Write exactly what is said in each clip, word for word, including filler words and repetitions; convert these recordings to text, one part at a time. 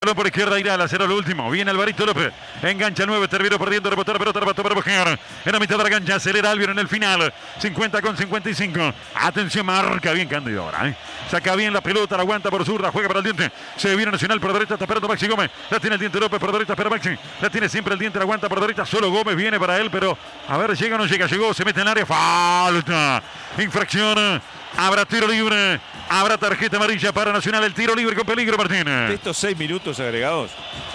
balón por izquierda, irá al cero, lo último. Viene Alvarito López. Engancha el nueve, terminó perdiendo, rebotar, pelota, rebotar para buscar. En la mitad de la cancha, acelera Albion en el final. cincuenta con cincuenta y cinco. Atención, marca bien Cándido ahora. ¿eh? Saca bien la pelota, la aguanta por zurda, juega para el diente. Se viene Nacional por derecha, está esperando Maxi Gómez. La tiene el diente López por derecha, espera Maxi. La tiene siempre el diente, la aguanta por derecha. Solo Gómez viene para él, pero a ver, llega o no llega. Llegó, se mete en el área. Falta. Infracción. Habrá tiro libre. Habrá tarjeta amarilla para Nacional. El tiro libre con peligro, Martínez. De estos seis minutos agregados,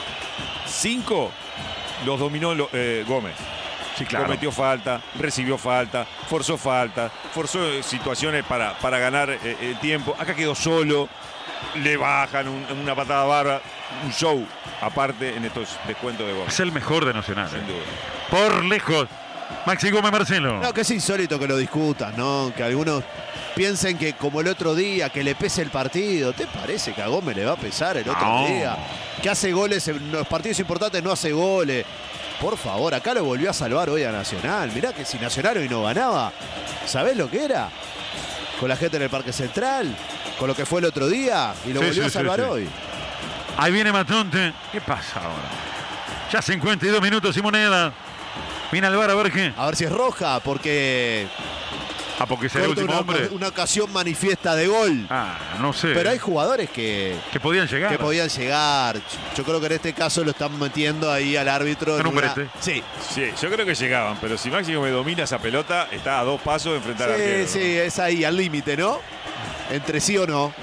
cinco los dominó eh, Gómez. Sí, claro. Cometió falta, recibió falta, forzó falta, forzó situaciones para, para ganar eh, el tiempo. Acá quedó solo, le bajan un, una patada barra. Un show aparte en estos descuentos de Gómez. Es el mejor de Nacional. Sin eh. duda. Por lejos. Maxi Gómez, Marcelo. No, que es insólito que lo discutan, ¿no? Que algunos piensen que como el otro día, que le pese el partido. ¿Te parece que a Gómez le va a pesar el otro No. día? Que hace goles en los partidos importantes, no hace goles. Por favor, acá lo volvió a salvar hoy a Nacional. Mirá que si Nacional hoy no ganaba, ¿sabés lo que era? Con la gente en el Parque Central, con lo que fue el otro día, y lo Sí, volvió sí, a salvar sí, sí. hoy. Ahí viene Matonte. ¿Qué pasa ahora? Ya cincuenta y dos minutos y moneda. Viene al bar a ver qué. A ver si es roja, porque Ah, porque será el corta último una, hombre. una ocasión manifiesta de gol. Ah, no sé. Pero hay jugadores que, que podían llegar. que podían llegar. Yo creo que en este caso lo están metiendo ahí al árbitro. En un una- brete. Sí, Sí, yo creo que llegaban, pero si Máximo me domina esa pelota, está a dos pasos de enfrentar al sí, arquero. sí, es ahí, al límite, ¿no? Entre sí o no.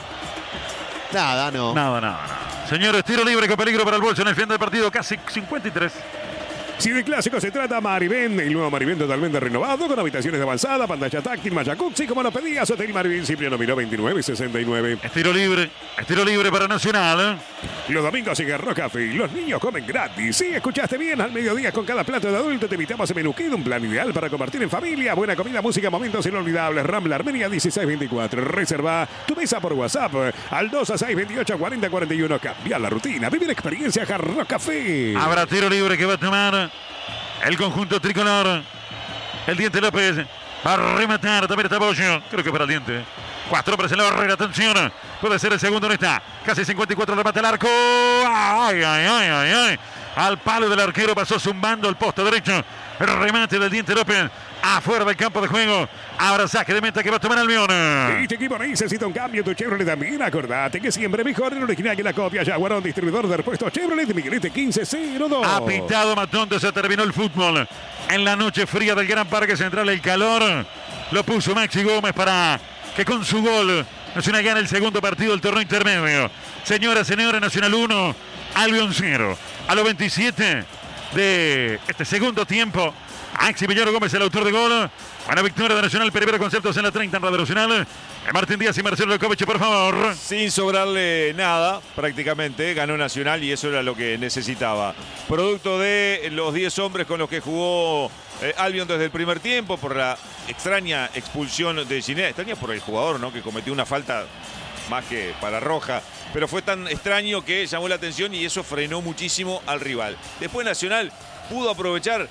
Nada, no. Nada, nada, nada. Señores, tiro libre con peligro para el bolso en el final del partido. Casi cincuenta y tres. Si de clásico se trata, Maribén, el nuevo Maribén totalmente renovado, con habitaciones de avanzada, pantalla táctil, Mayacuxi, como lo pedías, Hotel Maribén, Cipriano Miró, veintinueve sesenta y nueve. Es tiro libre. Es tiro libre para Nacional. Los domingos en Garro Café, los niños comen gratis. Sí, escuchaste bien, al mediodía con cada plato de adulto te invitamos a Menuquid, un plan ideal para compartir en familia. Buena comida, música, momentos inolvidables. Rambla Armenia dieciséis veinticuatro. Reserva tu mesa por WhatsApp al dos a seis veintiocho cuarenta cuarenta y uno. Cambia la rutina, vive la experiencia Garro Café. Habrá tiro libre que va a tomar el conjunto tricolor. El diente López va a rematar. También está Bollo. Creo que para el diente. Cuatro hombres en la barrera. Atención. Puede ser el segundo. No está. Casi cincuenta y cuatro. Remate al arco. Ay, ay, ay, ay, ay. Al palo del arquero pasó zumbando el poste derecho. El remate del diente López. Afuera del campo de juego. Ahora saque de meta que va a tomar Albion. Este equipo necesita un cambio. Tu Chevrolet también. Acordate que siempre mejor el original que la copia. Jaguarón, distribuidor de repuestos Chevrolet. Miguelete quince cero dos. Ha pitado Matonte, se terminó el fútbol. En la noche fría del Gran Parque Central, el calor lo puso Maxi Gómez para que con su gol Nacional gane el segundo partido del torneo intermedio. Señoras, señores, Nacional uno, Albion cero. A los veintisiete de este segundo tiempo, Maxi Villoro Gómez, el autor de gol. Buena victoria de Nacional, primero conceptos en la treinta en Radio Nacional. Martín Díaz y Marcelo Lekovich, por favor. Sin sobrarle nada, prácticamente, ganó Nacional y eso era lo que necesitaba. Producto de los diez hombres con los que jugó eh, Albion desde el primer tiempo, por la extraña expulsión de Ginés. Extraña por el jugador, ¿no? Que cometió una falta más que para roja. Pero fue tan extraño que llamó la atención y eso frenó muchísimo al rival. Después Nacional pudo aprovechar.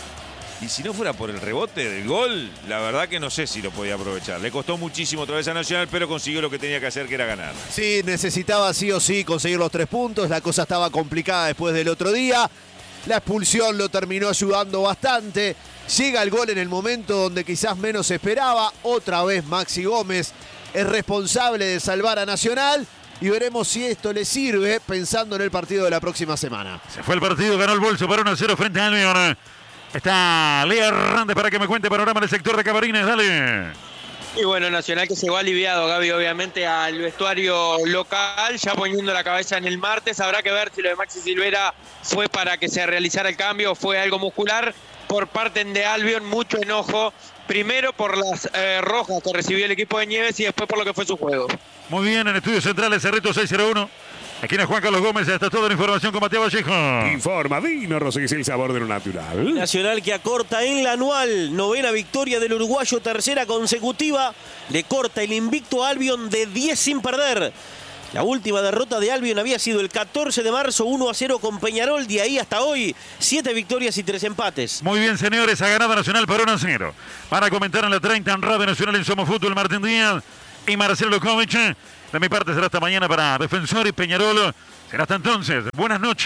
Y si no fuera por el rebote del gol, la verdad que no sé si lo podía aprovechar. Le costó muchísimo otra vez a Nacional, pero consiguió lo que tenía que hacer, que era ganar. Sí, necesitaba sí o sí conseguir los tres puntos. La cosa estaba complicada después del otro día. La expulsión lo terminó ayudando bastante. Llega el gol en el momento donde quizás menos esperaba. Otra vez Maxi Gómez es responsable de salvar a Nacional. Y veremos si esto le sirve pensando en el partido de la próxima semana. Se fue el partido, ganó el bolso para uno a cero frente a Albion. Está Lea Hernández para que me cuente panorama del sector de Camarines. Dale. Y bueno, Nacional que llegó aliviado, Gaby, obviamente al vestuario local, ya poniendo la cabeza en el martes. Habrá que ver si lo de Maxi Silvera fue para que se realizara el cambio o fue algo muscular. Por parte de Albion, mucho enojo. Primero por las eh, rojas que recibió el equipo de Nieves y después por lo que fue su juego. Muy bien, en Estudios Centrales, Cerrito seis cero uno. Aquí en Juan Carlos Gómez, está toda la información con Mateo Vallejo. Informa Dino Rosés, el sabor de lo natural. Nacional que acorta en la anual. Novena victoria del uruguayo, tercera consecutiva. Le corta el invicto a Albion de diez sin perder. La última derrota de Albion había sido el catorce de marzo, uno a cero con Peñarol. De ahí hasta hoy, siete victorias y tres empates. Muy bien, señores, ha ganado Nacional por uno a cero. Para comentar en la treinta en Radio Nacional en Somos Fútbol, Martín Díaz y Marcelo Lekovich. De mi parte será hasta mañana para Defensor y Peñarol. Será hasta entonces. Buenas noches.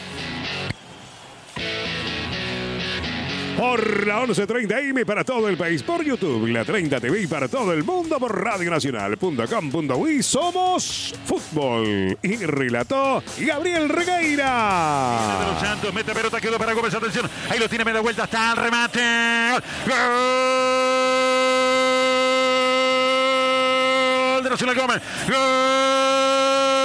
Por la once treinta A M para todo el país, por YouTube, la treinta T V y para todo el mundo por radio nacional punto com punto uy. Somos fútbol. Y relató Gabriel Regueira. De los Santos, mete pelota, quedó para Gómez, atención. Ahí lo tiene, media vuelta, está el remate. ¡Gol! De Nacional Gómez. ¡Gol!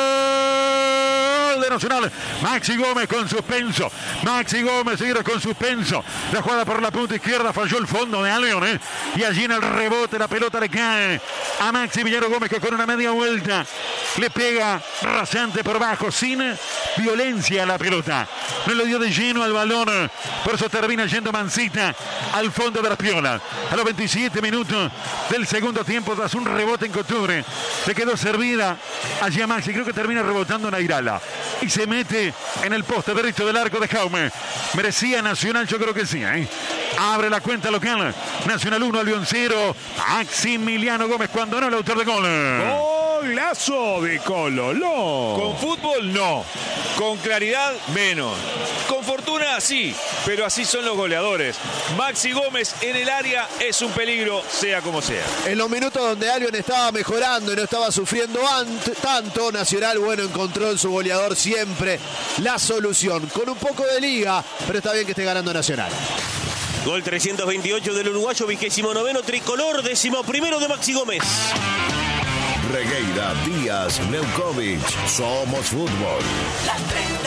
De Nacional. Maxi Gómez con suspenso. Maxi Gómez seguirá con suspenso. La jugada por la punta izquierda, falló el fondo de Albion, ¿eh? Y allí en el rebote la pelota le cae a Maxi Villero Gómez, que con una media vuelta le pega rasante por bajo, sin violencia a la pelota. No le dio de lleno al balón, por eso termina yendo Mancita al fondo de la piola. A los veintisiete minutos del segundo tiempo, tras un rebote en Couture, le quedó servida allí a Maxi. Creo que termina rebotando en Airala y se mete en el poste derecho del arco de Jaume. Merecía Nacional, yo creo que sí, ¿eh? Abre la cuenta local. Nacional uno, Albion cero. Maximiliano Gómez cuando no el autor de gol. Golazo de Cololó. Con fútbol no, con claridad menos, con fortuna sí, pero así son los goleadores. Maxi Gómez en el área es un peligro, sea como sea. En los minutos donde Albion estaba mejorando y no estaba sufriendo tanto, Nacional, bueno, encontró en su goleador siempre la solución. Con un poco de liga, pero está bien que esté ganando Nacional. Gol trescientos veintiocho del uruguayo, vigésimo noveno tricolor, décimo primero de Maxi Gómez. Regueira, Díaz, Neukovic. Somos fútbol. La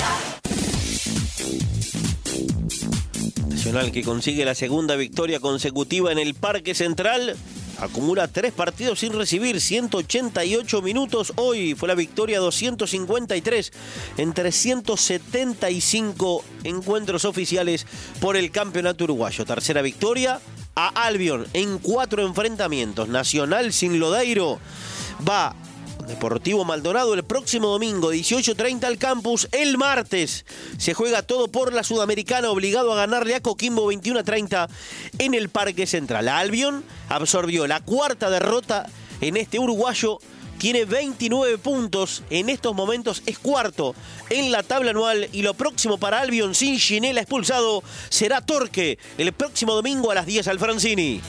treinta. Nacional, que consigue la segunda victoria consecutiva en el Parque Central, acumula tres partidos sin recibir, ciento ochenta y ocho minutos. Hoy fue la victoria doscientos cincuenta y tres en trescientos setenta y cinco encuentros oficiales por el campeonato uruguayo. Tercera victoria a Albion en cuatro enfrentamientos. Nacional sin Lodeiro va Deportivo Maldonado el próximo domingo, dieciocho treinta al campus. El martes se juega todo por la Sudamericana, obligado a ganarle a Coquimbo veintiuno a treinta en el Parque Central. Albion absorbió la cuarta derrota en este uruguayo. Tiene veintinueve puntos, en estos momentos es cuarto en la tabla anual, y lo próximo para Albion, sin Ginela expulsado, será Torque el próximo domingo a las diez al Francini.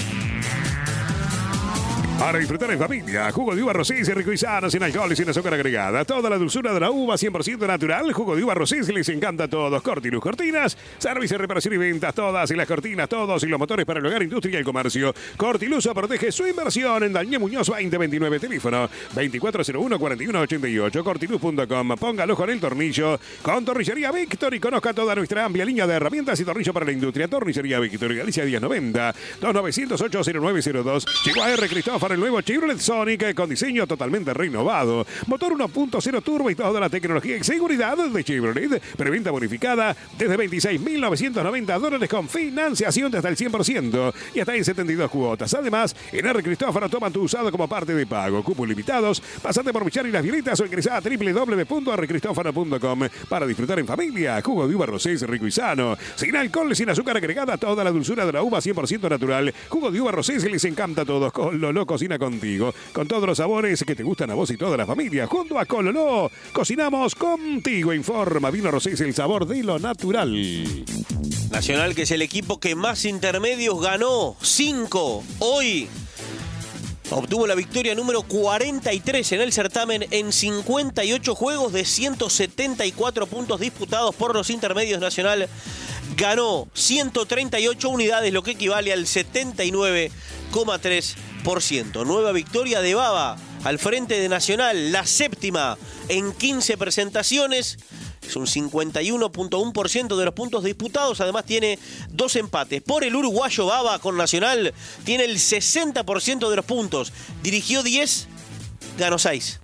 Para disfrutar en familia, jugo de uva Rosés, rico y sano, sin alcohol y sin azúcar agregada. Toda la dulzura de la uva, cien por ciento natural. Jugo de uva Rosés, les encanta a todos. Cortilus Cortinas, servicio, reparación y ventas, todas y las cortinas, todos y los motores para el hogar, industria y el comercio. Cortiluso protege su inversión en Daniel Muñoz veinte veintinueve, teléfono veinticuatro cero uno, cuarenta y uno ochenta y ocho, cortilus punto com. Póngalo con el tornillo con Tornillería Víctor y conozca toda nuestra amplia línea de herramientas y tornillo para la industria. Tornillería Víctor, Galicia diez noventa, dos nueve cero ocho, cero nueve cero dos. Llegó a R. Cristófaro el nuevo Chevrolet Sonic con diseño totalmente renovado. Motor uno punto cero turbo y toda la tecnología y seguridad de Chevrolet. Preventa bonificada desde veintiséis mil novecientos noventa dólares con financiación de hasta el cien por ciento y hasta en setenta y dos cuotas. Además, en R. Cristófaro toman tu usado como parte de pago. Cupos limitados. Pasate por Michar y Las Violetas o ingresá a doble u doble u doble u punto r cristófaro punto com para disfrutar en familia. Jugo de uva Rosés, rico y sano. Sin alcohol, sin azúcar agregada, toda la dulzura de la uva cien por ciento natural. Jugo de uva Rosés les encanta a todos. Cololó cocina contigo. Con todos los sabores que te gustan a vos y toda la familia. Junto a Cololó, cocinamos contigo. Informa Vino Rosés, el sabor de lo natural. Nacional, que es el equipo que más intermedios ganó, cinco. Hoy obtuvo la victoria número cuarenta y tres en el certamen en cincuenta y ocho juegos de ciento setenta y cuatro puntos disputados por los intermedios. Nacional ganó ciento treinta y ocho unidades, lo que equivale al setenta y nueve coma tres por ciento. Nueva victoria de Baba al frente de Nacional, la séptima en quince presentaciones. Es un cincuenta y uno punto uno por ciento de los puntos disputados. Además tiene dos empates. Por el uruguayo, Baba con Nacional tiene el sesenta por ciento de los puntos. Dirigió diez, ganó seis.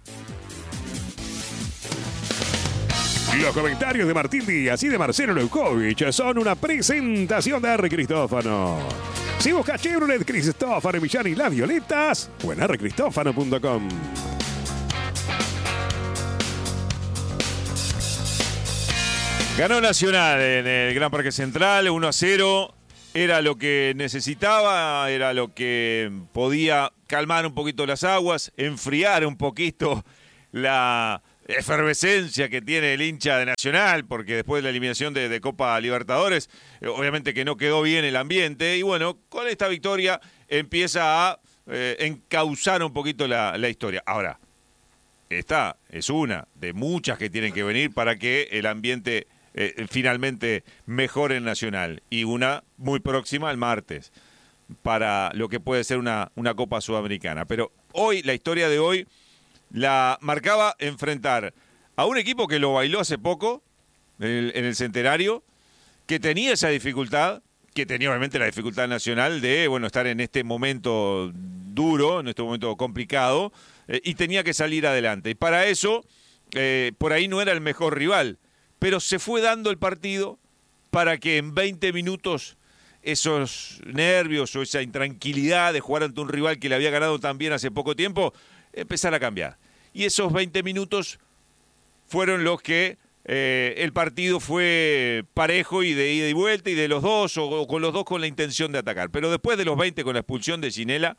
Los comentarios de Martín Díaz y de Marcelo Neukovic son una presentación de R. Cristófano. Si busca Chevrolet Cristófano, Millán y Las Violetas, o en r cristófano punto com. Ganó Nacional en el Gran Parque Central, uno a cero. Era lo que necesitaba, era lo que podía calmar un poquito las aguas, enfriar un poquito la efervescencia que tiene el hincha de Nacional, porque después de la eliminación de, de Copa Libertadores, eh, obviamente que no quedó bien el ambiente, y bueno, con esta victoria empieza a eh, encauzar un poquito la, la historia. Ahora, esta es una de muchas que tienen que venir para que el ambiente eh, finalmente mejore en Nacional, y una muy próxima el martes, para lo que puede ser una, una Copa Sudamericana. Pero hoy, la historia de hoy, la marcaba enfrentar a un equipo que lo bailó hace poco, en el, en el Centenario, que tenía esa dificultad, que tenía obviamente la dificultad nacional de, bueno, estar en este momento duro, en este momento complicado, eh, y tenía que salir adelante. Y para eso, eh, por ahí no era el mejor rival, pero se fue dando el partido para que en veinte minutos esos nervios o esa intranquilidad de jugar ante un rival que le había ganado también hace poco tiempo, empezar a cambiar. Y esos veinte minutos fueron los que eh, el partido fue parejo y de ida y vuelta, y de los dos, o, o con los dos con la intención de atacar. Pero después de los veinte, con la expulsión de Ginela,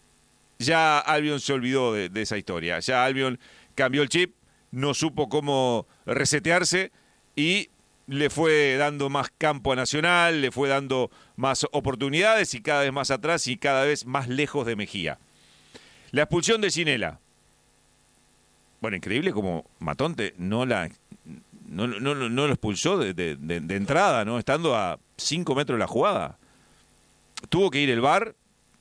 ya Albion se olvidó de, de esa historia. Ya Albion cambió el chip, no supo cómo resetearse, y le fue dando más campo a Nacional, le fue dando más oportunidades, y cada vez más atrás y cada vez más lejos de Mejía. La expulsión de Ginela. Bueno, increíble como Matonte no la no, no, no, no lo expulsó de, de, de, de entrada, ¿no? Estando a cinco metros de la jugada. Tuvo que ir el V A R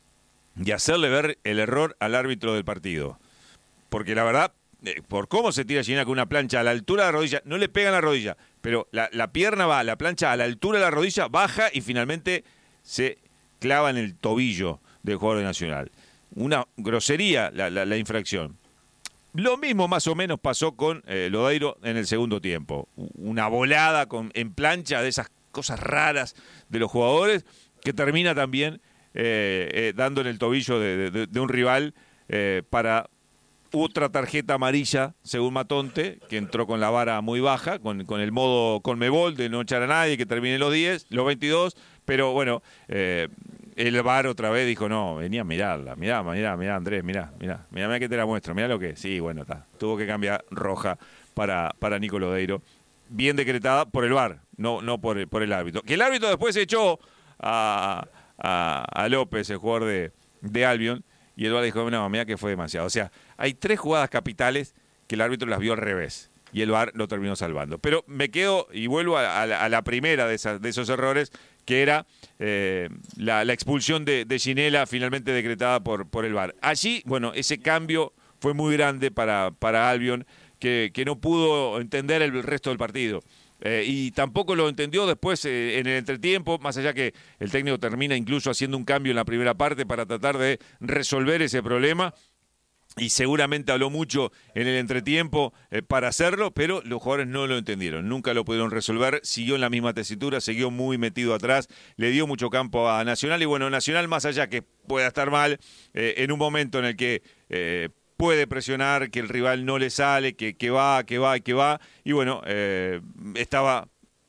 y hacerle ver el error al árbitro del partido. Porque la verdad, eh, por cómo se tira Ginela con una plancha a la altura de la rodilla, no le pega en la rodilla, pero la, la pierna va, la plancha a la altura de la rodilla, baja y finalmente se clava en el tobillo del jugador de Nacional. Una grosería la, la, la infracción. Lo mismo más o menos pasó con eh, Lodeiro en el segundo tiempo. Una volada con, en plancha, de esas cosas raras de los jugadores, que termina también eh, eh, dando en el tobillo de, de, de un rival eh, para otra tarjeta amarilla, según Matonte, que entró con la vara muy baja, con, con el modo Conmebol de no echar a nadie, que termine los diez, los veintidós, pero bueno... Eh, el V A R otra vez dijo, no, venía a mirarla, mirá, mirá, mirá, Andrés, mirá, mirá, mirá, mirá que te la muestro, mirá lo que es. Sí, bueno, está. Tuvo que cambiar roja para, para Nico Lodeiro. Bien decretada por el V A R, no, no por, por el árbitro. Que el árbitro después echó a, a, a López, el jugador de, de Albion, y el V A R dijo, no, mirá que fue demasiado. O sea, hay tres jugadas capitales que el árbitro las vio al revés, y el V A R lo terminó salvando. Pero me quedo y vuelvo a, a, la, a la primera de, esas, de esos errores, que era eh, la, la expulsión de, de Ginela, finalmente decretada por, por el V A R. Allí, bueno, ese cambio fue muy grande para, para Albion, que, que no pudo entender el resto del partido. Eh, y tampoco lo entendió después eh, en el entretiempo, más allá que el técnico termina incluso haciendo un cambio en la primera parte para tratar de resolver ese problema. Y seguramente habló mucho en el entretiempo eh, para hacerlo, pero los jugadores no lo entendieron, nunca lo pudieron resolver, siguió en la misma tesitura, siguió muy metido atrás, le dio mucho campo a Nacional, y bueno, Nacional, más allá que pueda estar mal, eh, en un momento en el que eh, puede presionar, que el rival no le sale, que, que va, que va, que va, y bueno, eh, estaba...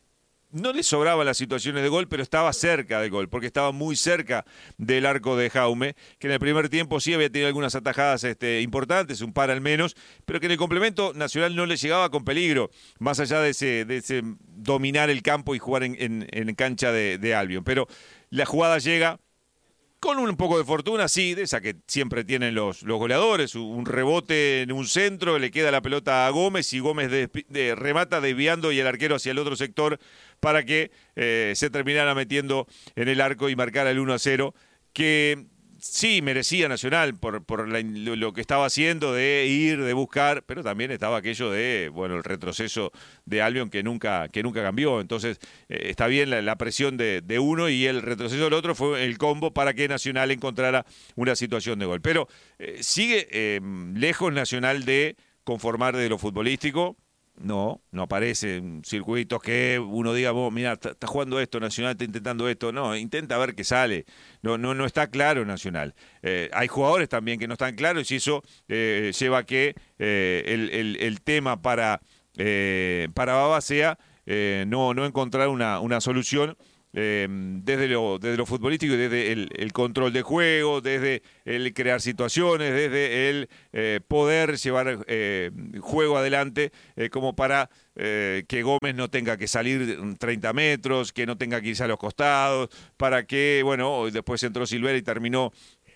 No le sobraban las situaciones de gol, pero estaba cerca del gol, porque estaba muy cerca del arco de Jaume, que en el primer tiempo sí había tenido algunas atajadas este, importantes, un par al menos, pero que en el complemento Nacional no le llegaba con peligro, más allá de ese, de ese dominar el campo y jugar en, en, en cancha de, de Albion. Pero la jugada llega con un poco de fortuna, sí, de esa que siempre tienen los, los goleadores, un rebote en un centro, le queda la pelota a Gómez, y Gómez de, de, remata desviando, y el arquero hacia el otro sector para que eh, se terminara metiendo en el arco y marcara el uno a cero, que sí merecía Nacional por, por la, lo, lo que estaba haciendo, de ir, de buscar, pero también estaba aquello de, bueno, el retroceso de Albion que nunca, que nunca cambió. Entonces, eh, está bien la, la presión de, de uno, y el retroceso del otro fue el combo para que Nacional encontrara una situación de gol. Pero eh, sigue eh, lejos Nacional de conformar de lo futbolístico. No, no aparecen circuitos que uno diga, vos, mira, está, está jugando esto, Nacional está intentando esto. No, intenta ver qué sale. No, no, no está claro Nacional. Eh, hay jugadores también que no están claros, y eso eh, lleva a que eh, el, el, el tema para, eh, para Baba sea eh, no, no encontrar una, una solución Eh, desde, lo, desde lo futbolístico y desde el, el control de juego, desde el crear situaciones, desde el eh, poder llevar eh, juego adelante eh, como para eh, que Gómez no tenga que salir treinta metros, que no tenga que irse a los costados, para que, bueno, después entró Silvera y terminó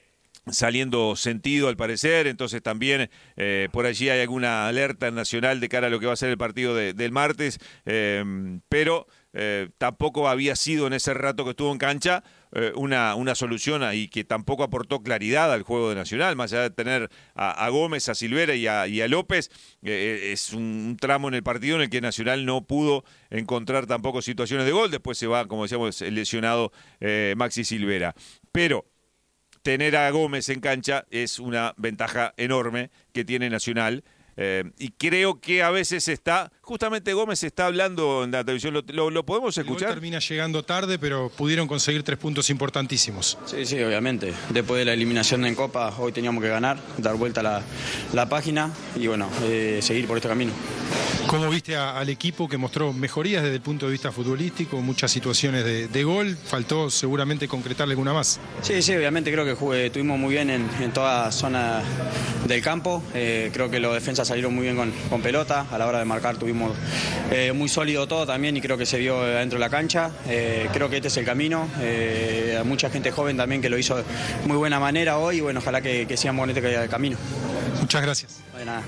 saliendo sentido al parecer, entonces también eh, por allí hay alguna alerta nacional de cara a lo que va a ser el partido de, del martes, eh, pero eh, tampoco había sido en ese rato que estuvo en cancha eh, una, una solución ahí que tampoco aportó claridad al juego de Nacional, más allá de tener a, a Gómez, a Silvera y a, y a López, eh, es un tramo en el partido en el que Nacional no pudo encontrar tampoco situaciones de gol, después se va, como decíamos, el lesionado eh, Maxi Silvera, pero tener a Gómez en cancha es una ventaja enorme que tiene Nacional. Eh, y creo que a veces está, justamente Gómez está hablando en la televisión, ¿lo, lo, lo podemos escuchar? El gol termina llegando tarde, pero pudieron conseguir tres puntos importantísimos. Sí, sí, obviamente. Después de la eliminación en Copa, hoy teníamos que ganar, dar vuelta la, la página y bueno, eh, seguir por este camino. ¿Cómo viste a, al equipo que mostró mejorías desde el punto de vista futbolístico, muchas situaciones de, de gol? Faltó seguramente concretarle alguna más. Sí, sí, obviamente creo que jugué, estuvimos muy bien en, en toda zona del campo. Eh, creo que los defensas salieron muy bien con, con pelota. A la hora de marcar tuvimos eh, muy sólido todo también y creo que se vio adentro de la cancha. Eh, creo que este es el camino. Eh, hay mucha gente joven también que lo hizo de muy buena manera hoy y bueno, ojalá que, que sigamos en este camino. Muchas gracias. De nada.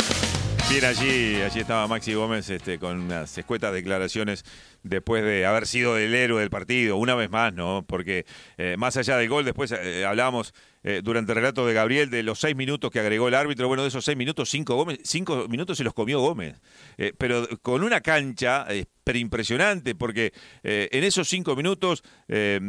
Bien, allí, allí estaba Maxi Gómez este, con unas escuetas declaraciones después de haber sido el héroe del partido, una vez más, ¿no? Porque eh, más allá del gol, después eh, hablábamos eh, durante el relato de Gabriel de los seis minutos que agregó el árbitro. Bueno, de esos seis minutos, cinco, Gómez, cinco minutos se los comió Gómez. Eh, pero con una cancha eh, pero impresionante, porque eh, en esos cinco minutos eh,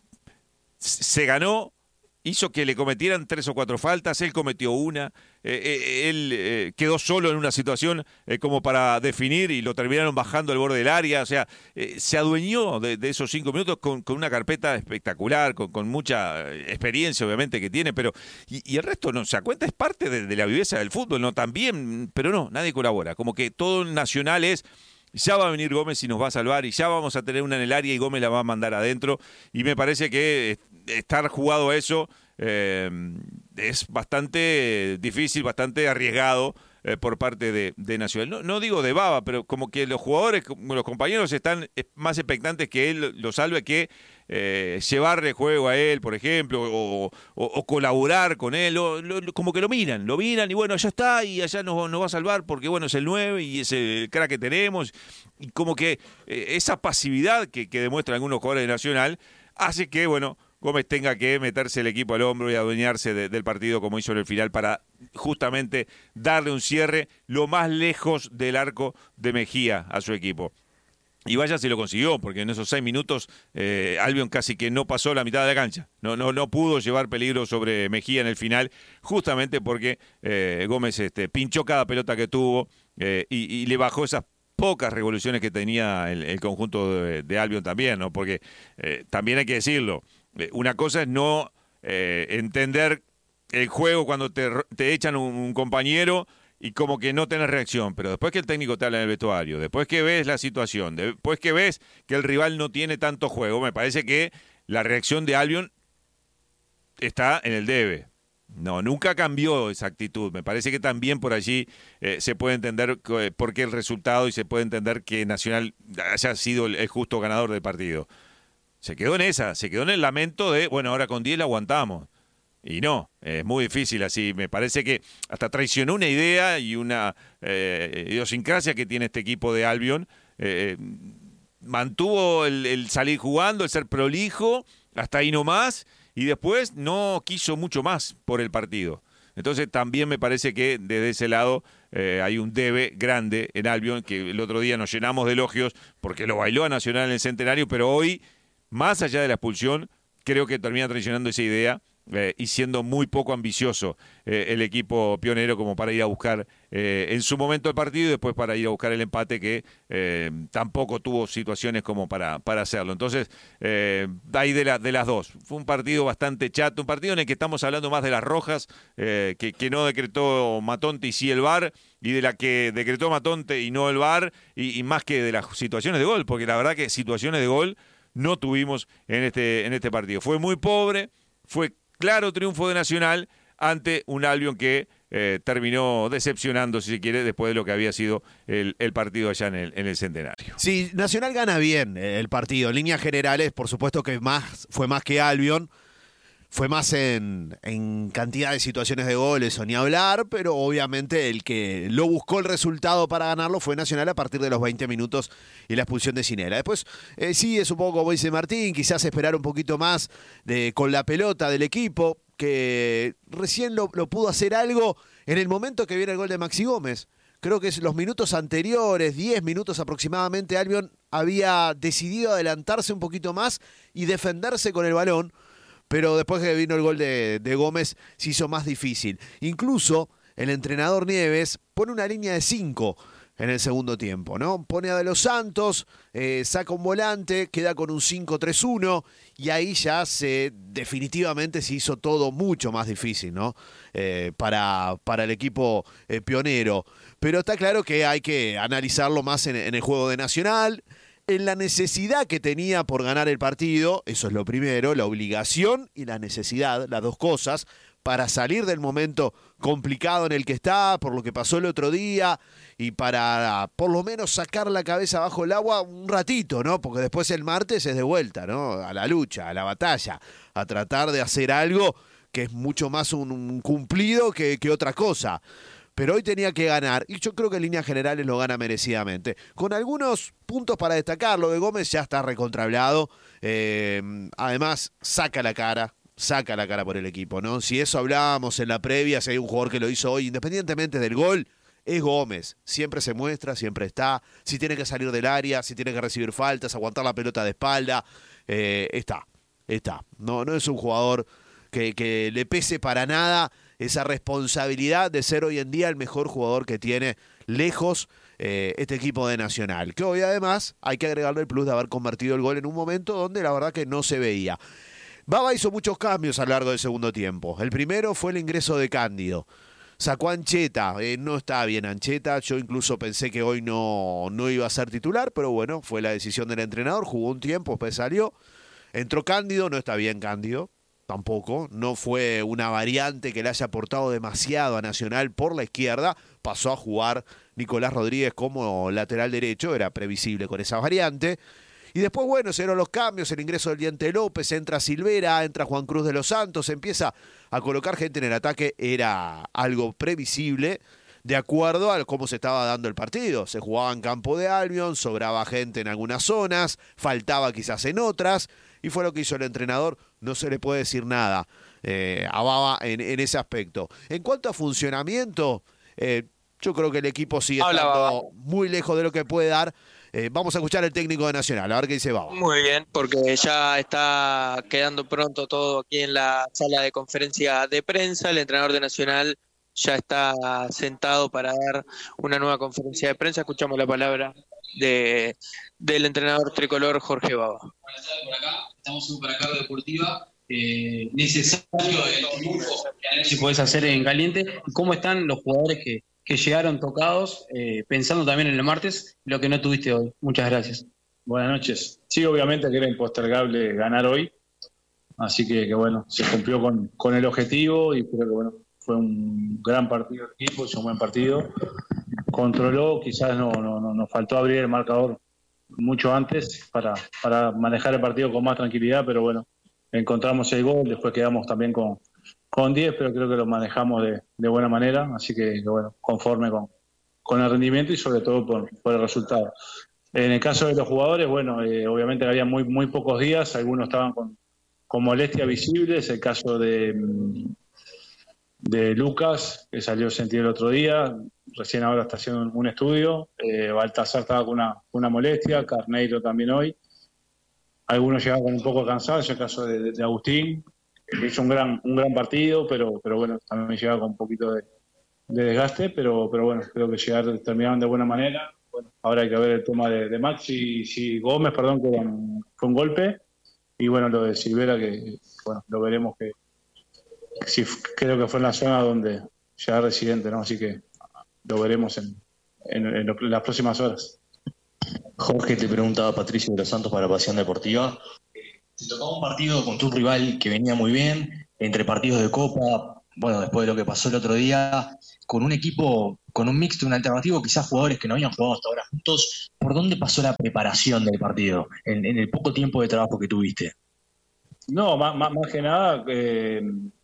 se ganó. Hizo que le cometieran tres o cuatro faltas, él cometió una, eh, eh, él eh, quedó solo en una situación eh, como para definir y lo terminaron bajando al borde del área, o sea, eh, se adueñó de, de esos cinco minutos con, con una carpeta espectacular, con, con mucha experiencia obviamente que tiene, pero y, y el resto no se da cuenta, es parte de, de la viveza del fútbol, no también, pero no, nadie colabora, como que todo Nacional es... Ya va a venir Gómez y nos va a salvar y ya vamos a tener una en el área y Gómez la va a mandar adentro y me parece que estar jugado a eso eh, es bastante difícil, bastante arriesgado eh, por parte de, de Nacional. No, no digo de baba, pero como que los jugadores, los compañeros están más expectantes que él lo salve que eh, llevarle juego a él, por ejemplo, o, o, o colaborar con él, o, lo, como que lo miran, lo miran y bueno, allá está y allá nos, nos va a salvar porque bueno, es el nueve y es el crack que tenemos y como que eh, esa pasividad que, que demuestran algunos jugadores de Nacional hace que, bueno, Gómez tenga que meterse el equipo al hombro y adueñarse de, del partido como hizo en el final para justamente darle un cierre lo más lejos del arco de Mejía a su equipo. Y vaya si lo consiguió, porque en esos seis minutos eh, Albion casi que no pasó la mitad de la cancha. No, no, no pudo llevar peligro sobre Mejía en el final, justamente porque eh, Gómez este, pinchó cada pelota que tuvo eh, y, y le bajó esas pocas revoluciones que tenía el, el conjunto de, de Albion también, ¿no? Porque eh, también hay que decirlo, eh, una cosa es no eh, entender el juego cuando te, te echan un, un compañero y como que no tenés reacción, pero después que el técnico te habla en el vestuario, después que ves la situación, después que ves que el rival no tiene tanto juego, me parece que la reacción de Albion está en el debe. No, nunca cambió esa actitud. Me parece que también por allí eh, se puede entender eh, por qué el resultado y se puede entender que Nacional haya sido el, el justo ganador del partido. Se quedó en esa, se quedó en el lamento de, bueno, ahora con diez la aguantamos. Y no, es muy difícil así. Me parece que hasta traicionó una idea y una eh, idiosincrasia que tiene este equipo de Albion. Eh, mantuvo el, el salir jugando, el ser prolijo, hasta ahí nomás, y después no quiso mucho más por el partido. Entonces también me parece que desde ese lado eh, hay un debe grande en Albion, que el otro día nos llenamos de elogios porque lo bailó a Nacional en el Centenario, pero hoy, más allá de la expulsión, creo que termina traicionando esa idea. Eh, y siendo muy poco ambicioso eh, el equipo pionero como para ir a buscar eh, en su momento el partido y después para ir a buscar el empate que eh, tampoco tuvo situaciones como para, para hacerlo. Entonces, eh, ahí de, la, de las dos. Fue un partido bastante chato, un partido en el que estamos hablando más de las rojas eh, que, que no decretó Matonte y sí el V A R, y de la que decretó Matonte y no el V A R, y, y más que de las situaciones de gol, porque la verdad que situaciones de gol no tuvimos en este, en este partido. Fue muy pobre, fue claro triunfo de Nacional ante un Albion que eh, terminó decepcionando, si se quiere, después de lo que había sido el, el partido allá en el, en el Centenario. Sí, Nacional gana bien el partido. En líneas generales, por supuesto que más fue más que Albion. Fue más en, en cantidad de situaciones de goles o ni hablar, pero obviamente el que lo buscó el resultado para ganarlo fue Nacional a partir de los veinte minutos y la expulsión de Cinela. Después, eh, sí, es un poco como dice Martín, quizás esperar un poquito más de, con la pelota del equipo, que recién lo, lo pudo hacer algo en el momento que viene el gol de Maxi Gómez. Creo que es los minutos anteriores, diez minutos aproximadamente, Albion había decidido adelantarse un poquito más y defenderse con el balón, pero después que vino el gol de, de Gómez se hizo más difícil. Incluso el entrenador Nieves pone una línea de cinco en el segundo tiempo, ¿no? Pone a De Los Santos, eh, saca un volante, queda con un cinco tres uno y ahí ya se definitivamente se hizo todo mucho más difícil, ¿no? Eh, para, para el equipo eh, pionero. Pero está claro que hay que analizarlo más en, en el juego de Nacional, en la necesidad que tenía por ganar el partido, eso es lo primero, la obligación y la necesidad, las dos cosas, para salir del momento complicado en el que está, por lo que pasó el otro día, y para por lo menos sacar la cabeza bajo el agua un ratito, ¿no? Porque después el martes es de vuelta, ¿no? A la lucha, a la batalla, a tratar de hacer algo que es mucho más un, un cumplido que, que otra cosa. Pero hoy tenía que ganar, y yo creo que en líneas generales lo gana merecidamente. Con algunos puntos para destacar, lo de Gómez ya está recontrablado, eh, además saca la cara, saca la cara por el equipo, ¿no? Si eso hablábamos en la previa, si hay un jugador que lo hizo hoy, independientemente del gol, es Gómez. Siempre se muestra, siempre está, si tiene que salir del área, si tiene que recibir faltas, aguantar la pelota de espalda, eh, está, está. No, no es un jugador que, que le pese para nada esa responsabilidad de ser hoy en día el mejor jugador que tiene lejos eh, este equipo de Nacional. Que hoy además hay que agregarle el plus de haber convertido el gol en un momento donde la verdad que no se veía. Baba hizo muchos cambios a lo largo del segundo tiempo. El primero fue el ingreso de Cándido. Sacó a Ancheta, eh, no está bien Ancheta, yo incluso pensé que hoy no, no iba a ser titular, pero bueno, fue la decisión del entrenador, jugó un tiempo, después salió. Entró Cándido, no está bien Cándido. Tampoco, no fue una variante que le haya aportado demasiado a Nacional por la izquierda, pasó a jugar Nicolás Rodríguez como lateral derecho, era previsible con esa variante. Y después, bueno, se dieron los cambios, el ingreso del Diente López, entra Silvera, entra Juan Cruz de los Santos, empieza a colocar gente en el ataque, era algo previsible de acuerdo a cómo se estaba dando el partido. Se jugaba en campo de Albion, sobraba gente en algunas zonas, faltaba quizás en otras, y fue lo que hizo el entrenador. No se le puede decir nada eh, a Baba en, en ese aspecto. En cuanto a funcionamiento, eh, yo creo que el equipo sigue Hola, estando Baba. muy lejos de lo que puede dar. Eh, vamos a escuchar al técnico de Nacional, a ver qué dice Baba. Muy bien, porque ya está quedando pronto todo aquí en la sala de conferencia de prensa. El entrenador de Nacional ya está sentado para dar una nueva conferencia de prensa. Escuchamos la palabra de, del entrenador tricolor Jorge Baba. Buenas tardes por acá, estamos en un para cargo deportiva, eh, necesario el triunfo que si podés hacer en caliente. ¿Cómo están los jugadores que, que llegaron tocados, eh, pensando también en el martes, lo que no tuviste hoy? Muchas gracias. Buenas noches. Sí, obviamente que era impostergable ganar hoy, así que, que bueno, se cumplió con, con el objetivo y creo que bueno, fue un gran partido del equipo, hizo un buen partido, controló, quizás no, no, no nos faltó abrir el marcador mucho antes para, para manejar el partido con más tranquilidad, pero bueno, encontramos el gol, después quedamos también con, con diez, pero creo que lo manejamos de, de buena manera, así que, que bueno, conforme con, con el rendimiento y sobre todo por, por el resultado. En el caso de los jugadores, bueno, eh, obviamente había muy, muy pocos días, algunos estaban con, con molestias visibles, el caso de, de Lucas, que salió a sentir el otro día, recién ahora está haciendo un estudio, eh, Baltasar estaba con una, una molestia, Carneiro también hoy, algunos llegaban con un poco de cansancio, el caso de, de Agustín, que hizo un gran, un gran partido, pero, pero bueno, también llegaba con un poquito de, de desgaste, pero, pero bueno, creo que llegar, terminaron de buena manera. Bueno, ahora hay que ver el tema de, de Maxi, si Gómez, perdón, que fue un golpe, y bueno, lo de Silvera, que bueno, lo veremos, que, que sí, creo que fue en la zona donde llega Residente, ¿no? Así que lo veremos en, en, en, lo, en las próximas horas. Jorge, te preguntaba Patricio de los Santos para Pasión Deportiva. Te tocaba un partido contra un rival que venía muy bien, entre partidos de Copa, bueno, después de lo que pasó el otro día, con un equipo, con un mixto, un alternativo, quizás jugadores que no habían jugado hasta ahora juntos. ¿Por dónde pasó la preparación del partido, en, en el poco tiempo de trabajo que tuviste? No, más, más, más que nada eh,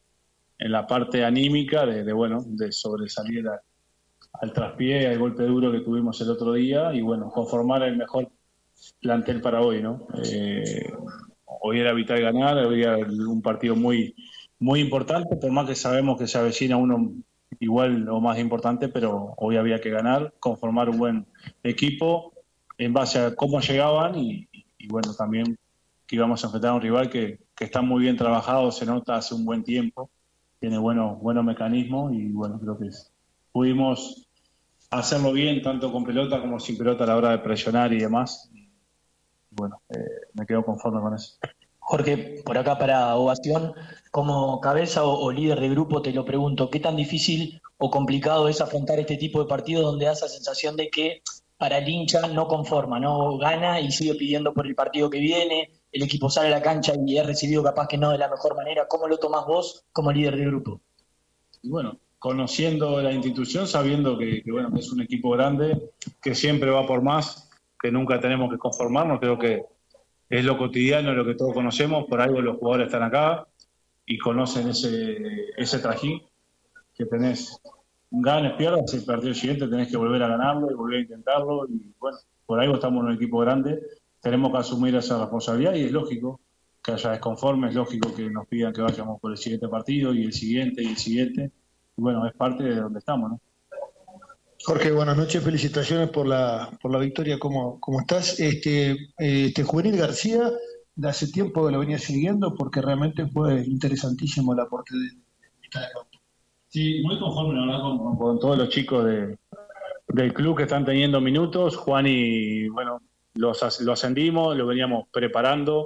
en la parte anímica de, de bueno, de sobresalir a, al traspié, al golpe duro que tuvimos el otro día y bueno, conformar el mejor plantel para hoy, ¿no? Eh, hoy era vital ganar, hoy era un partido muy, muy importante, por más que sabemos que se avecina uno igual o más importante, pero hoy había que ganar, conformar un buen equipo en base a cómo llegaban y, y bueno, también que íbamos a enfrentar a un rival que, que está muy bien trabajado, se nota hace un buen tiempo, tiene buenos, buenos mecanismos y bueno, creo que pudimos hacerlo bien, tanto con pelota como sin pelota a la hora de presionar y demás. Y bueno, eh, me quedo conforme con eso. Jorge, por acá para Ovación, como cabeza o, o líder de grupo te lo pregunto, ¿qué tan difícil o complicado es afrontar este tipo de partidos donde da esa sensación de que para el hincha no conforma, no gana y sigue pidiendo por el partido que viene, el equipo sale a la cancha y es recibido capaz que no de la mejor manera? ¿Cómo lo tomás vos como líder de grupo? Y bueno, conociendo la institución, sabiendo que, que bueno, que es un equipo grande, que siempre va por más, que nunca tenemos que conformarnos, creo que es lo cotidiano, lo que todos conocemos, por algo los jugadores están acá y conocen ese, ese trajín que tenés, ganes, pierdas, el partido siguiente tenés que volver a ganarlo y volver a intentarlo y bueno, por algo estamos en un equipo grande, tenemos que asumir esa responsabilidad y es lógico que haya desconforme, es lógico que nos pidan que vayamos por el siguiente partido y el siguiente y el siguiente y bueno, es parte de donde estamos, ¿no? Jorge, buenas noches, felicitaciones por la por la victoria, ¿cómo, cómo estás? Este, este Juvenil García, de hace tiempo lo venía siguiendo porque realmente fue interesantísimo el aporte de mitad de campo. Sí, muy conforme, la verdad, con, con todos los chicos de, del club que están teniendo minutos. Juan y, bueno, los, lo ascendimos, lo veníamos preparando.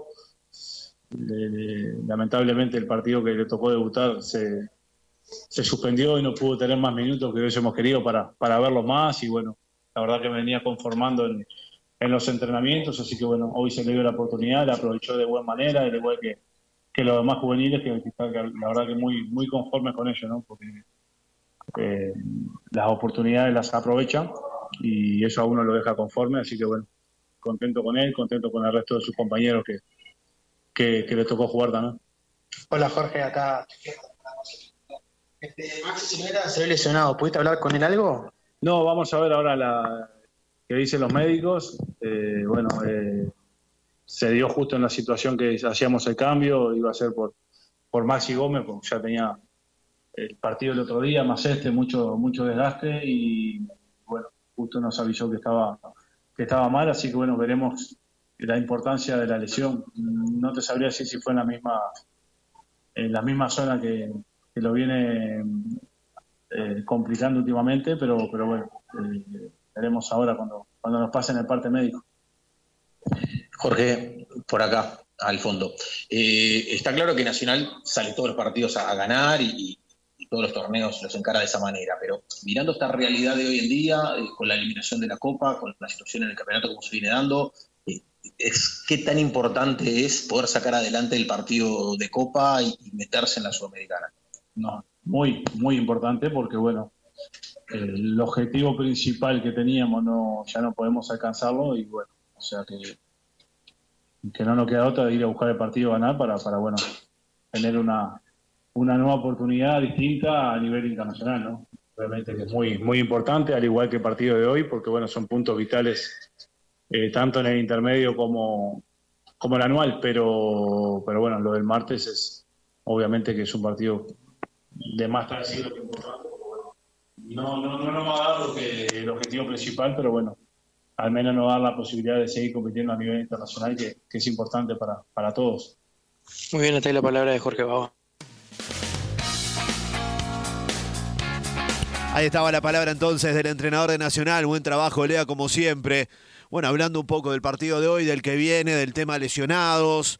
Le, le, lamentablemente el partido que le tocó debutar se... se suspendió y no pudo tener más minutos que hubiésemos querido para, para verlo más y bueno, la verdad que me venía conformando en, en los entrenamientos, así que bueno, hoy se le dio la oportunidad, la aprovechó de buena manera, al igual que, que los demás juveniles, que, que, que la verdad que muy, muy conformes con ellos, ¿no? Porque eh, las oportunidades las aprovechan y eso a uno lo deja conforme, así que bueno, contento con él, contento con el resto de sus compañeros que, que, que le tocó jugar también. Hola Jorge, acá Este, Maxi Silvera se ve lesionado, ¿pudiste hablar con él algo? No, vamos a ver ahora la que dicen los médicos. Eh, bueno, eh, se dio justo en la situación que hacíamos el cambio, iba a ser por, por Maxi Gómez, porque ya tenía el partido el otro día, más este, mucho, mucho desgaste y bueno, justo nos avisó que estaba, que estaba mal, así que bueno, veremos la importancia de la lesión. No te sabría decir si fue en la misma, en la misma zona que que lo viene eh, complicando últimamente, pero pero bueno, eh, veremos ahora cuando, cuando nos pasen el parte médico. Jorge, por acá, al fondo. Eh, está claro que Nacional sale todos los partidos a, a ganar y, y todos los torneos los encara de esa manera, pero mirando esta realidad de hoy en día, eh, con la eliminación de la Copa, con la situación en el campeonato como se viene dando, eh, es, ¿qué tan importante es poder sacar adelante el partido de Copa y, y meterse en la Sudamericana? No, muy, muy importante porque, bueno, el objetivo principal que teníamos no ya no podemos alcanzarlo y, bueno, o sea que, que no nos queda otra de ir a buscar el partido a ganar para, para bueno, tener una, una nueva oportunidad distinta a nivel internacional, ¿no? Realmente que es muy, muy importante, al igual que el partido de hoy, porque, bueno, son puntos vitales eh, tanto en el intermedio como, como el anual, pero, pero, bueno, lo del martes es, obviamente que es un partido de más trascendencia que importante. No, no, no nos va a dar lo que, el objetivo principal, pero bueno, al menos nos va a dar la posibilidad de seguir compitiendo a nivel internacional, que, que es importante para, para todos. Muy bien, esta es la palabra de Jorge Baba. Ahí estaba la palabra entonces del entrenador de Nacional. Buen trabajo, Lea, como siempre. Bueno, hablando un poco del partido de hoy, del que viene, del tema lesionados.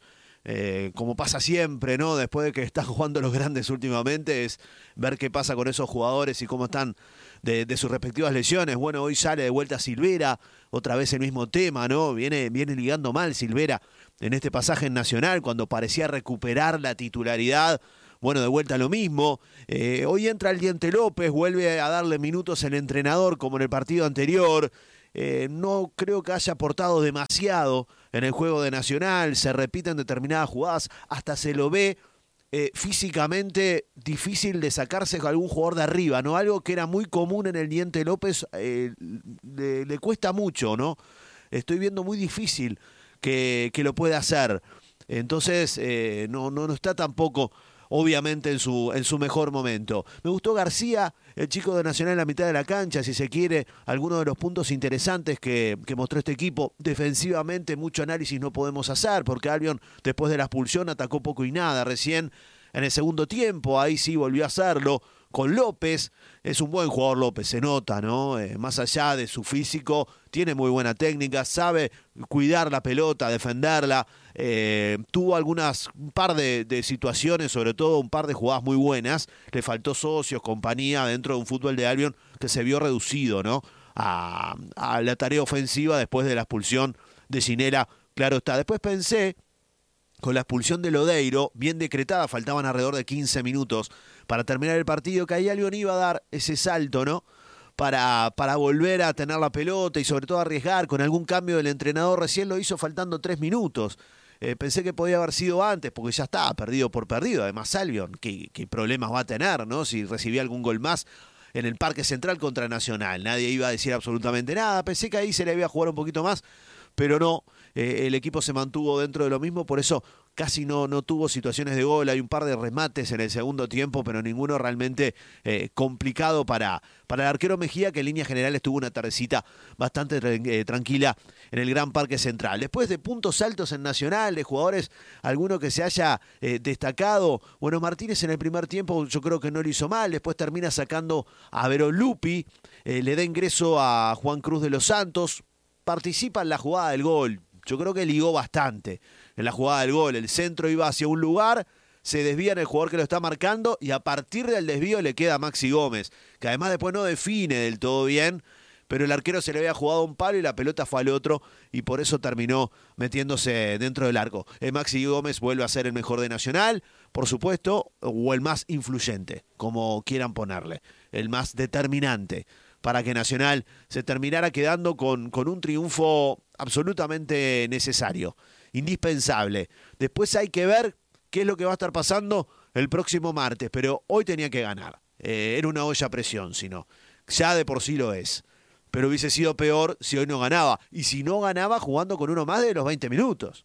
eh, como pasa siempre, ¿no? Después de que están jugando los grandes últimamente, es ver qué pasa con esos jugadores y cómo están de, de sus respectivas lesiones. Bueno, hoy sale de vuelta Silvera, otra vez el mismo tema, ¿no? Viene, viene ligando mal Silvera en este pasaje en Nacional, cuando parecía recuperar la titularidad. Bueno, de vuelta lo mismo. Eh, hoy entra el Diente López, vuelve a darle minutos el entrenador como en el partido anterior. Eh, no creo que haya aportado demasiado en el juego de Nacional. Se repiten determinadas jugadas, hasta se lo ve eh, físicamente difícil de sacarse con algún jugador de arriba, ¿no? Algo que era muy común en el Diente López, eh, le, le cuesta mucho, ¿no? Estoy viendo muy difícil que, que lo pueda hacer. Entonces, eh, no, no, no está tampoco, obviamente, en su, en su mejor momento. Me gustó García, el chico de Nacional en la mitad de la cancha, si se quiere, algunos de los puntos interesantes que, que mostró este equipo. Defensivamente mucho análisis no podemos hacer, porque Albion, después de la expulsión, atacó poco y nada. Recién en el segundo tiempo, ahí sí volvió a hacerlo. Con López, es un buen jugador López, se nota, ¿no? Eh, más allá de su físico, tiene muy buena técnica, sabe cuidar la pelota, defenderla. Eh, tuvo algunas, un par de, de situaciones, sobre todo un par de jugadas muy buenas. Le faltó socios, compañía dentro de un fútbol de Albion que se vio reducido, ¿no? A, a la tarea ofensiva después de la expulsión de Ginela, claro está. Después pensé, con la expulsión de Lodeiro, bien decretada, faltaban alrededor de quince minutos para terminar el partido, que ahí Albion iba a dar ese salto, ¿no? Para, para volver a tener la pelota y sobre todo arriesgar con algún cambio del entrenador. Recién lo hizo faltando tres minutos. Eh, pensé que podía haber sido antes, porque ya estaba perdido por perdido. Además, Albion, ¿qué, qué problemas va a tener, ¿no? Si recibía algún gol más en el Parque Central contra Nacional. Nadie iba a decir absolutamente nada. Pensé que ahí se le iba a jugar un poquito más, pero no. Eh, el equipo se mantuvo dentro de lo mismo, por eso casi no, no tuvo situaciones de gol. Hay un par de remates en el segundo tiempo, pero ninguno realmente eh, complicado para, para el arquero Mejía, que en líneas generales tuvo una tardecita bastante eh, tranquila en el Gran Parque Central. Después de puntos altos en Nacional, de jugadores, alguno que se haya eh, destacado. Bueno, Martínez en el primer tiempo yo creo que no lo hizo mal, después termina sacando a Verón Lupi, eh, le da ingreso a Juan Cruz de los Santos, participa en la jugada del gol. Yo creo que ligó bastante en la jugada del gol. El centro iba hacia un lugar, se desvía en el jugador que lo está marcando y a partir del desvío le queda a Maxi Gómez, que además después no define del todo bien, pero el arquero se le había jugado un palo y la pelota fue al otro y por eso terminó metiéndose dentro del arco. El Maxi Gómez vuelve a ser el mejor de Nacional, por supuesto, o el más influyente, como quieran ponerle, el más determinante, para que Nacional se terminara quedando con, con un triunfo absolutamente necesario, indispensable. Después hay que ver qué es lo que va a estar pasando el próximo martes, pero hoy tenía que ganar. Eh, era una olla a presión, si no. Ya de por sí lo es. Pero hubiese sido peor si hoy no ganaba. Y si no ganaba jugando con uno más de los veinte minutos.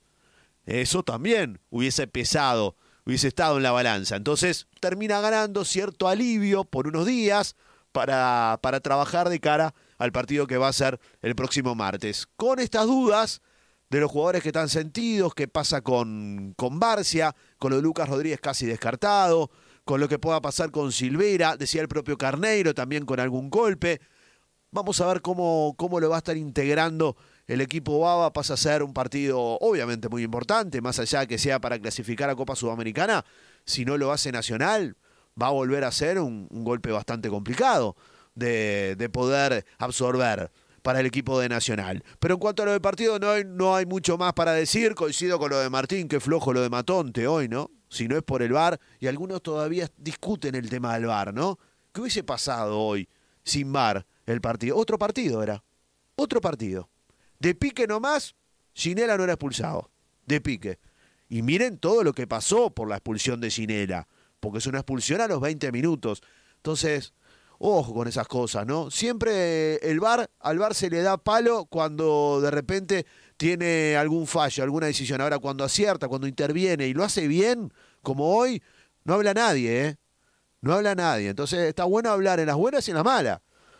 Eso también hubiese pesado, hubiese estado en la balanza. Entonces termina ganando cierto alivio por unos días, Para, para trabajar de cara al partido que va a ser el próximo martes. Con estas dudas de los jugadores que están sentidos, qué pasa con, con Barcia, con lo de Lucas Rodríguez casi descartado, con lo que pueda pasar con Silvera, decía el propio Carneiro, también con algún golpe. Vamos a ver cómo, cómo lo va a estar integrando el equipo Bava. Pasa a ser un partido obviamente muy importante, más allá de que sea para clasificar a Copa Sudamericana. Si no lo hace Nacional, va a volver a ser un, un golpe bastante complicado de, de poder absorber para el equipo de Nacional. Pero en cuanto a lo del partido, no hay, no hay mucho más para decir. Coincido con lo de Martín, que flojo lo de Matonte hoy, ¿no? Si no es por el V A R, y algunos todavía discuten el tema del V A R, ¿no? ¿Qué hubiese pasado hoy sin V A R el partido? Otro partido era, otro partido. De pique nomás, Ginela no era expulsado, de pique. Y miren todo lo que pasó por la expulsión de Ginela, porque es una expulsión a los veinte minutos. Entonces, ojo con esas cosas, ¿no? Siempre el V A R, al V A R se le da palo cuando de repente tiene algún fallo, alguna decisión. Ahora, cuando acierta, cuando interviene y lo hace bien, como hoy, no habla nadie, ¿eh? No habla nadie. Entonces, está bueno hablar en las buenas y en las malas,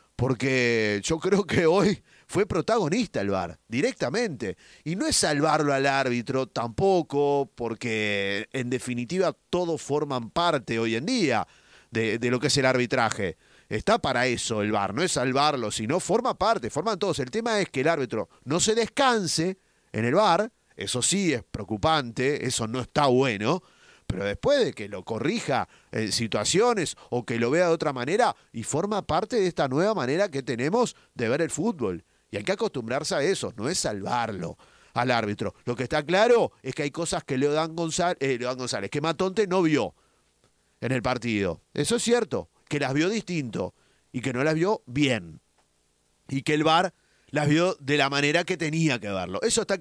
porque yo creo que hoy fue protagonista el V A R, directamente. Y no es salvarlo al árbitro tampoco, porque en definitiva todos forman parte hoy en día de, de lo que es el arbitraje. Está para eso el V A R, no es salvarlo, sino forma parte, forman todos. El tema es que el árbitro no se descanse en el V A R, Eso sí es preocupante, eso no está bueno, pero después de que lo corrija en situaciones o que lo vea de otra manera, y forma parte de esta nueva manera que tenemos de ver el fútbol. Y hay que acostumbrarse a eso, no es salvarlo al árbitro. Lo que está claro es que hay cosas que Leodán González, eh, Leodán González, que Matonte no vio en el partido. Eso es cierto, que las vio distinto y que no las vio bien. Y que el V A R las vio de la manera que tenía que verlo. Eso está